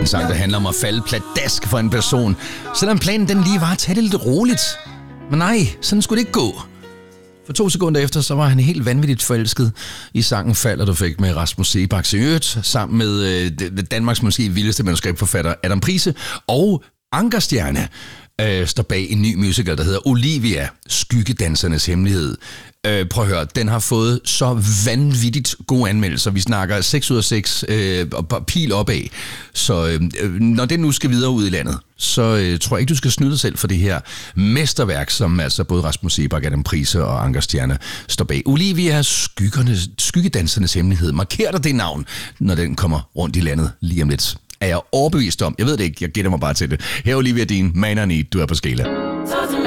En sang, der handler om at falde pladask for en person, selvom planen den lige var at tage det lidt roligt. Men nej, sådan skulle det ikke gå. For 2 sekunder efter, så var han helt vanvittigt forelsket i sangen Falder du fik med Rasmus Seebach. I øvrigt sammen med Danmarks måske vildeste manuskriptforfatter Adam Price og Ankerstjerne står bag en ny musical, der hedder Olivia, Skyggedansernes hemmelighed. Prøv at høre, den har fået så vanvittigt gode anmeldelser. Vi snakker 6 ud af 6 og pil opad. Så når den nu skal videre ud i landet, så tror jeg ikke, du skal snyde dig selv for det her mesterværk, som altså både Rasmus Seebach, Adam Price og Ankerstjerne står bag. Olivia, Skyggedansernes hemmelighed. Marker dig det navn, når den kommer rundt i landet lige om lidt. Er jeg overbevist om? Jeg ved det ikke, jeg gætter mig bare til det. Her er Olivia Dean, Man I Need, du er på Skala.